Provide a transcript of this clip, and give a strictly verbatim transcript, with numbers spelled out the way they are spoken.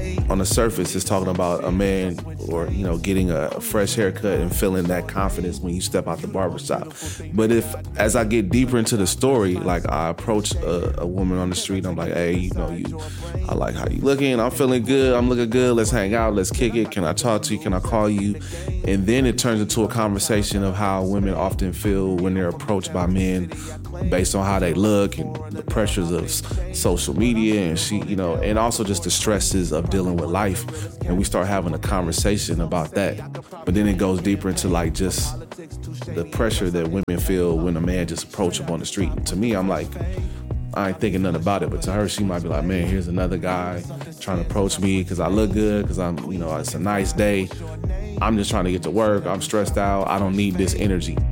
on the surface, it's talking about a man or, you know, getting a fresh haircut and feeling that confidence when you step out the barbershop. But if, as I get deeper into the story, like I approach a, a woman on the street, I'm like, hey, you know, you, I like how you looking. I'm feeling good. I'm looking good. Let's hang out. Let's kick it. Can I talk to you? Can I call you? And then it turns into a conversation of how women often feel when they're approached by men based on how they look and the pressures of social media and she, you know, and also just the stresses of dealing with life. And we start having a conversation about that. But then it goes deeper into like just the pressure that women feel when a man just approach them on the street. And to me, I'm like, I ain't thinking nothing about it. But to her, she might be like, man, here's another guy trying to approach me because I look good, because I'm, you know, it's a nice day. I'm just trying to get to work. I'm stressed out. I don't need this energy.